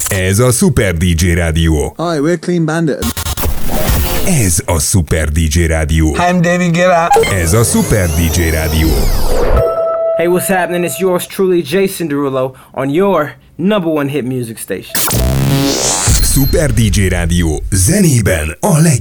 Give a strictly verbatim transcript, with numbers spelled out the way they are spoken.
Ez a Super dé dzsé Rádió. Hi, we're Clean Bandit. Ez a Super dé dzsé Rádió. Hi, I'm David Guetta. Ez a Super dé dzsé Rádió. Hey, what's happening? It's yours truly, Jason Derulo, on your number one hit music station. Super dé dzsé Rádió. Zenében a leg